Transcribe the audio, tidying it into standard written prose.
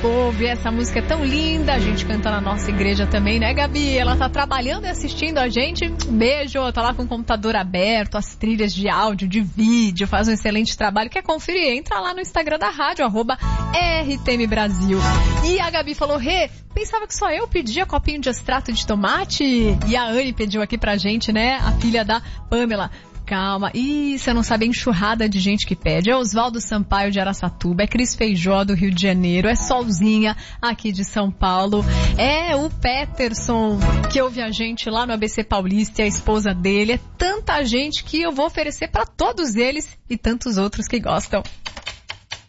Couve. Essa música é tão linda, a gente canta na nossa igreja também, né, Gabi? Ela tá trabalhando e assistindo a gente. Beijo, tá lá com o computador aberto, as trilhas de áudio, de vídeo, faz um excelente trabalho. Quer conferir? Entra lá no Instagram da rádio, @RTM Brasil. E a Gabi falou, pensava que só eu pedia copinho de extrato de tomate? E a Anne pediu aqui pra gente, né, a filha da Pamela. Calma, você não sabe a enxurrada de gente que pede. É Oswaldo Sampaio de Araçatuba, é Cris Feijó do Rio de Janeiro, é Solzinha aqui de São Paulo, é o Peterson que ouve a gente lá no ABC Paulista, a esposa dele, é tanta gente que eu vou oferecer para todos eles e tantos outros que gostam.